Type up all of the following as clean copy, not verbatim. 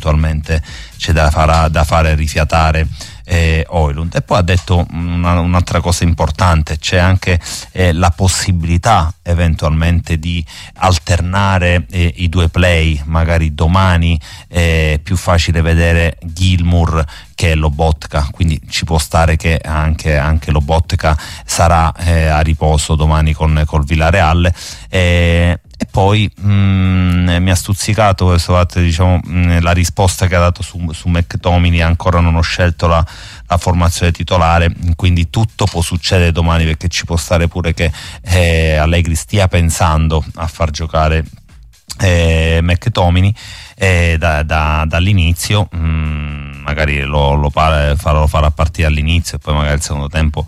eventualmente c'è da fare rifiatare Højlund. E poi ha detto un'altra cosa importante: c'è anche la possibilità eventualmente di alternare i due play, magari domani è più facile vedere Gilmour che Lobotka, quindi ci può stare che anche Lobotka sarà a riposo domani col Villarreal. E poi mi ha stuzzicato questo fatto, diciamo, la risposta che ha dato su McTominay. Ancora non ho scelto la formazione titolare, quindi tutto può succedere domani, perché ci può stare pure che Allegri stia pensando a far giocare McTominay dall'inizio. Magari lo farà partire all'inizio e poi magari il secondo tempo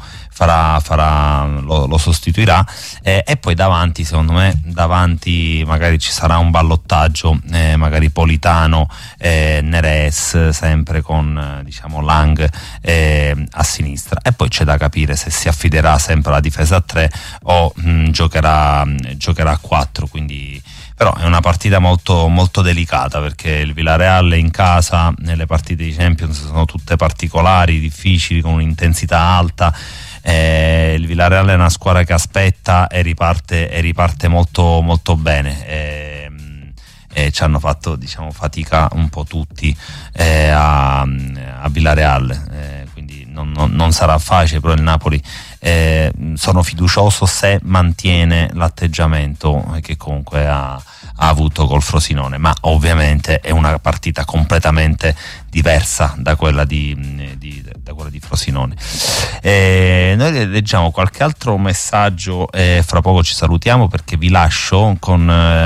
lo sostituirà, e poi davanti, secondo me, magari ci sarà un ballottaggio, magari Politano, Neres, sempre con diciamo Lang a sinistra, e poi c'è da capire se si affiderà sempre alla difesa a 3 o giocherà a 4. Quindi però è una partita molto, molto delicata, perché il Villarreal in casa, nelle partite di Champions, sono tutte particolari, difficili, con un'intensità alta. Il Villarreal è una squadra che aspetta e riparte molto, molto bene. Ci hanno fatto, diciamo, fatica un po' tutti a Villarreal, quindi non sarà facile, però il Napoli, sono fiducioso se mantiene l'atteggiamento che comunque ha avuto col Frosinone, ma ovviamente è una partita completamente diversa da quella di Frosinone. Noi leggiamo qualche altro messaggio e fra poco ci salutiamo, perché vi lascio con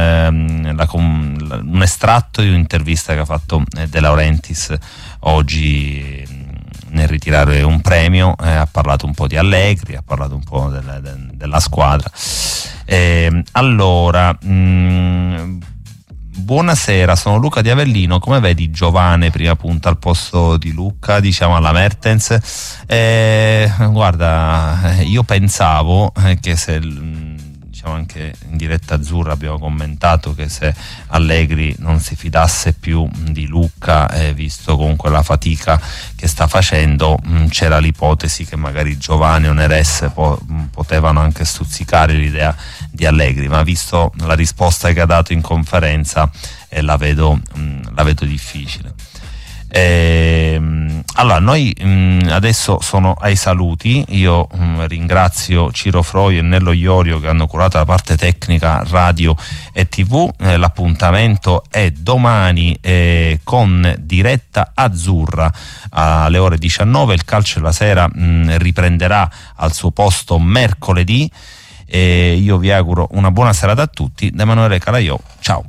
un estratto di un'intervista che ha fatto De Laurentiis oggi nel ritirare un premio. Ha parlato un po' di Allegri, ha parlato un po' della squadra. Allora, buonasera, sono Luca di Avellino. Come vedi Giovane prima punta al posto di Lucca, diciamo, alla Mertens? Guarda, io pensavo che se, diciamo, anche in diretta azzurra abbiamo commentato che se Allegri non si fidasse più di Lucca, visto comunque la fatica che sta facendo, c'era l'ipotesi che magari Giovane o Neres potevano anche stuzzicare l'idea di Allegri, ma visto la risposta che ha dato in conferenza, la vedo difficile. Allora, noi adesso sono ai saluti. Io ringrazio Ciro Froi e Nello Iorio che hanno curato la parte tecnica radio e TV. L'appuntamento è domani con diretta azzurra alle ore 19. Il calcio della sera riprenderà al suo posto mercoledì. Io vi auguro una buona serata a tutti. Da Emanuele Calaiò, ciao.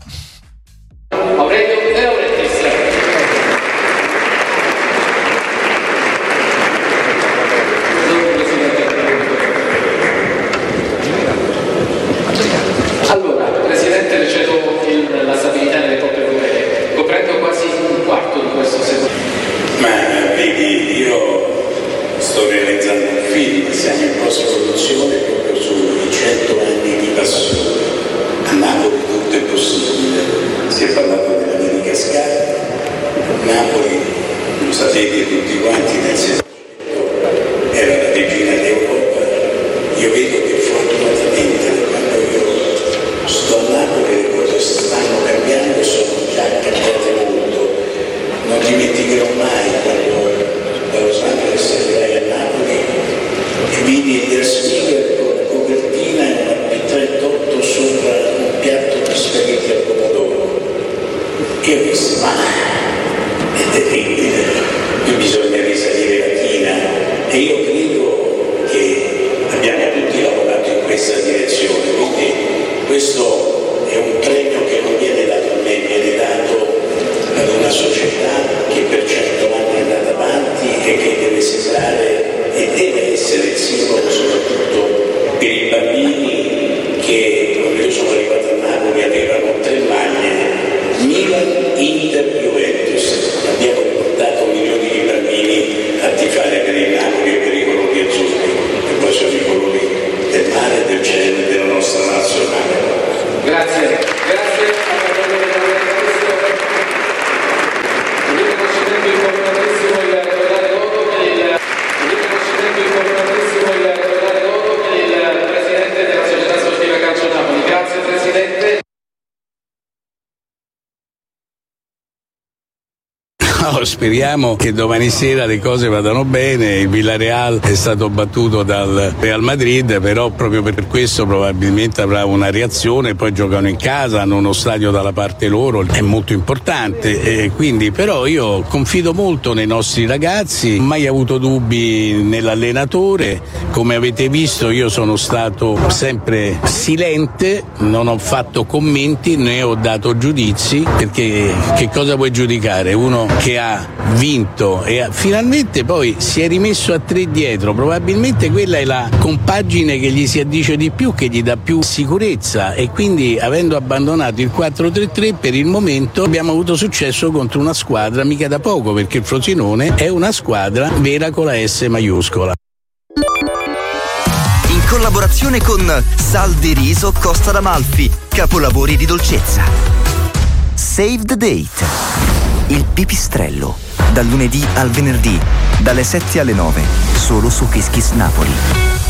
Allora, Presidente, le cedo la stabilità nelle coppe europee. Coprendo quasi un quarto di questo secondo. Ma vedi, io sto realizzando un film, siamo in post-produzione proprio sui 100 anni di passione. A Napoli tutto è possibile. Si è parlato dell'America Sky. Napoli, lo sapete tutti quanti, nel 600 era la regina d'Europa. Io vedo che fortunatamente quando io sto a Napoli le cose stanno cambiando e sono già cambiate molto. Non dimenticherò mai quando da Los Angeles arrivai a Napoli e vidi Der Spiegel con la copertina e una P38 sopra un piatto di spaghetti al pomodoro. Io dissi, ma è terribile, qui bisogna risalire la china, e io credo che abbiamo tutti lavorato in questa direzione, quindi questo è un premio che non viene dato a me, viene dato ad una società che per 100 anni è andata avanti e che deve sembrare e deve essere il simbolo soprattutto per i bambini che quando io sono arrivato a Napoli avevano 3 maglie: Milan, Inter, Juventus. Abbiamo portato milioni di bambini a tifare per il Napoli e per i colori azzurri, che poi sono i colori del mare, del cielo, della nostra nazionale. Grazie. No, speriamo che domani sera le cose vadano bene. Il Villarreal è stato battuto dal Real Madrid, però proprio per questo probabilmente avrà una reazione. Poi giocano in casa, hanno uno stadio dalla parte loro, è molto importante, quindi però io confido molto nei nostri ragazzi, mai avuto dubbi nell'allenatore. Come avete visto, io sono stato sempre silente, non ho fatto commenti né ho dato giudizi, perché che cosa vuoi giudicare? Uno che ha vinto e finalmente poi si è rimesso a 3 dietro, probabilmente quella è la compagine che gli si addice di più, che gli dà più sicurezza, e quindi avendo abbandonato il 4-3-3 per il momento abbiamo avuto successo contro una squadra mica da poco, perché il Frosinone è una squadra vera con la S maiuscola. In collaborazione con Sal di riso Costa d'Amalfi, capolavori di dolcezza. Save the date. Il pipistrello, dal lunedì al venerdì, dalle 7 alle 9, solo su Kiss Kiss Napoli.